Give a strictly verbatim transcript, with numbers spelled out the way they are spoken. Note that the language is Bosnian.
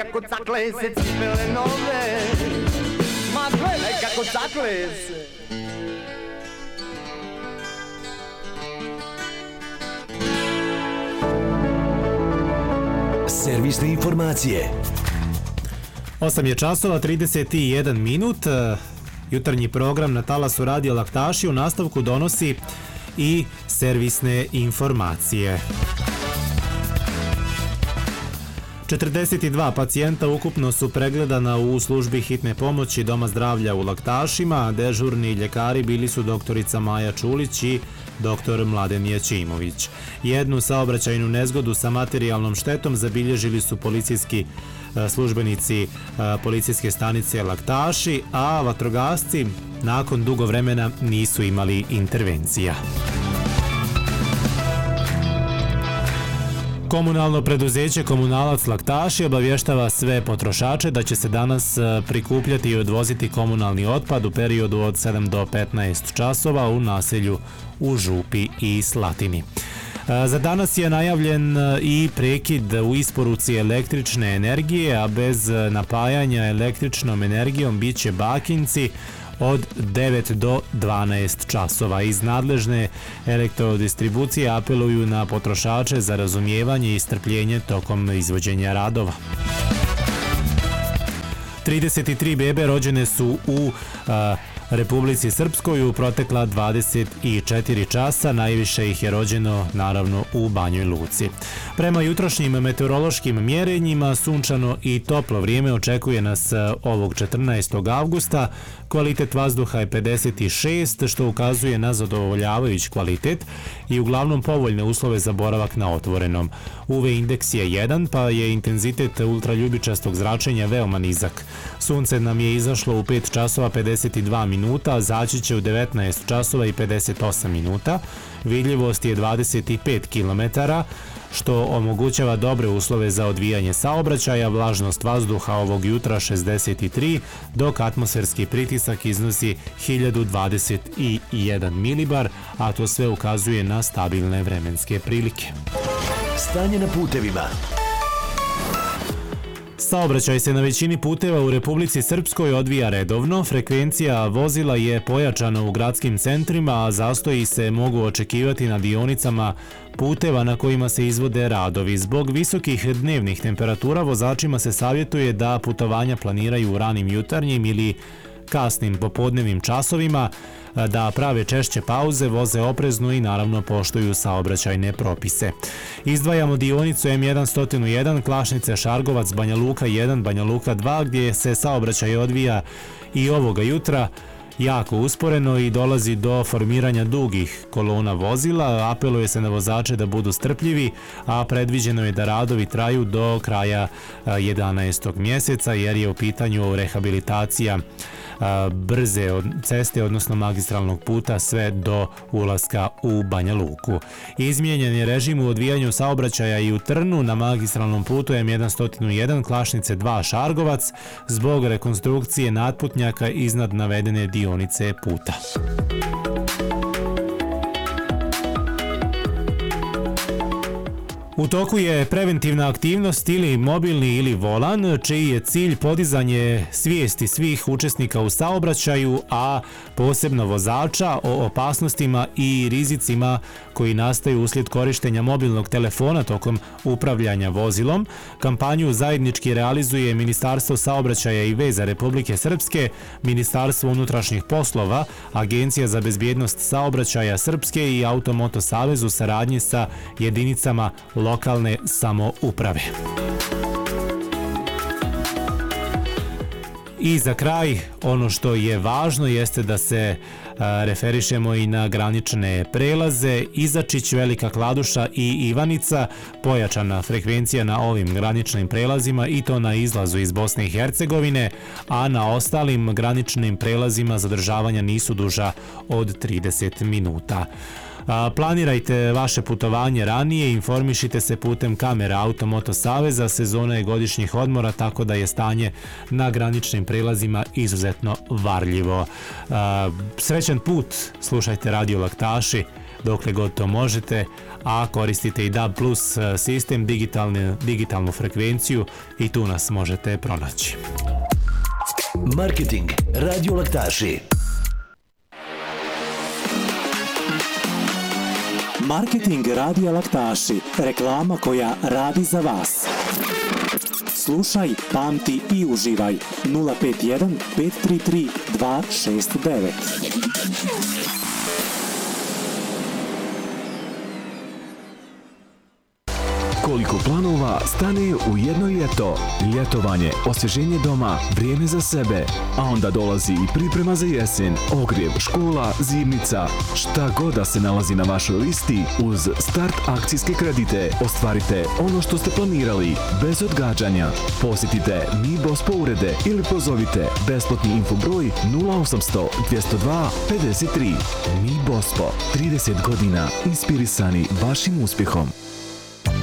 kako cakle se cipele nove. Ma gledaj kako cakle se. Servisne informacije. osam je časova, trideset jedan minut. Jutarnji program na talasu Radio Laktaši u nastavku donosi i servisne informacije. četrdeset dva pacijenta ukupno su pregledana u službi hitne pomoći Doma zdravlja u Laktašima. Dežurni ljekari bili su doktorica Maja Čulić i doktor Mladen Jaćimović. Jednu saobraćajnu nezgodu sa materijalnom štetom zabilježili su policijski službenici policijske stanice Laktaši, a vatrogasci nakon dugo vremena nisu imali intervencija. Komunalno preduzeće Komunalac Laktaši obavještava sve potrošače da će se danas prikupljati i odvoziti komunalni otpad u periodu od sedam do petnaest časova u naselju u Župi i Slatini. Za danas je najavljen i prekid u isporuci električne energije, a bez napajanja električnom energijom bit će bakinci od devet do dvanaest časova. Iz nadležne elektrodistribucije apeluju na potrošače za razumijevanje i strpljenje tokom izvođenja radova. trideset tri bebe rođene su u a, Republici Srpskoj u protekla dvadeset četiri časa, najviše ih je rođeno naravno u Banjoj Luci. Prema jutrošnjim meteorološkim mjerenjima sunčano i toplo vrijeme očekuje nas ovog četrnaestog avgusta. Kvalitet vazduha je pedeset šest, što ukazuje na zadovoljavajući kvalitet i uglavnom povoljne uslove za boravak na otvorenom. U V indeks je jedan, pa je intenzitet ultraljubičastog zračenja veoma nizak. Sunce nam je izašlo u pet časova pedeset dva minuta, zaći će u devetnaest časova i pedeset osam minuta. Vidljivost je dvadeset pet kilometara, što omogućava dobre uslove za odvijanje saobraćaja. Vlažnost vazduha ovog jutra šezdeset tri, dok atmosferski pritisak iznosi hiljadu dvadeset jedan milibar, a to sve ukazuje na stabilne vremenske prilike. Stanje na putevima. Saobraćaj se na većini puteva u Republici Srpskoj odvija redovno. Frekvencija vozila je pojačana u gradskim centrima, a zastoji se mogu očekivati na dionicama puteva na kojima se izvode radovi. Zbog visokih dnevnih temperatura vozačima se savjetuje da putovanja planiraju u ranim jutarnjim ili kasnim popodnevnim časovima, da prave češće pauze, voze oprezno i naravno poštuju saobraćajne propise. Izdvajamo dionicu M sto jedan Klašnice Šargovac, Banja Luka jedan, Banja Luka dva, gdje se saobraćaj odvija i ovoga jutra jako usporeno i dolazi do formiranja dugih kolona vozila. Apeluje se na vozače da budu strpljivi, a predviđeno je da radovi traju do kraja jedanaestog mjeseca, jer je u pitanju rehabilitacija brze ceste, odnosno magistralnog puta sve do ulaska u Banja Luku. Izmijenjen je režim u odvijanju saobraćaja i u Trnu na magistralnom putu M sto jedan Klašnice dva Šargovac zbog rekonstrukcije natputnjaka iznad navedene dionice puta. U toku je preventivna aktivnost ili mobilni ili volan, čiji je cilj podizanje svijesti svih učesnika u saobraćaju, a posebno vozača, o opasnostima i rizicima koji nastaju uslijed korištenja mobilnog telefona tokom upravljanja vozilom. Kampanju zajednički realizuje Ministarstvo saobraćaja i veza Republike Srpske, Ministarstvo unutrašnjih poslova, Agencija za bezbjednost saobraćaja Srpske i Automoto Savez u saradnji sa jedinicama lokalne samouprave. I za kraj, ono što je važno jeste da se a, referišemo i na granične prelaze. Izačić, Velika Kladuša i Ivanica, pojačana frekvencija na ovim graničnim prelazima i to na izlazu iz Bosne i Hercegovine, a na ostalim graničnim prelazima zadržavanja nisu duža od trideset minuta. Planirajte vaše putovanje ranije, informišite se putem kamera Automoto Saveza, sezona je godišnjih odmora, tako da je stanje na graničnim prelazima izuzetno varljivo. Srećan put, slušajte Radio Laktaši, dokle god to možete, a koristite i D A B plus sistem, digitalne, digitalnu frekvenciju i tu nas možete pronaći. Marketing Radio Laktaši. Marketing Radija Laktaši. Reklama koja radi za vas. Slušaj, pamti i uživaj. nula pet jedan pet tri tri dva šest devet. Koliko planova stane u jedno ljeto. Ljetovanje, osvježenje doma, vrijeme za sebe. A onda dolazi i priprema za jesen, ogrjev, škola, zimnica. Šta god da se nalazi na vašoj listi, uz Start akcijske kredite ostvarite ono što ste planirali, bez odgađanja. Posjetite Mi Bospo urede ili pozovite besplatni info broj nula osamsto dvjesto dva pedeset tri. Mi Bospo, trideset godina inspirisani vašim uspjehom.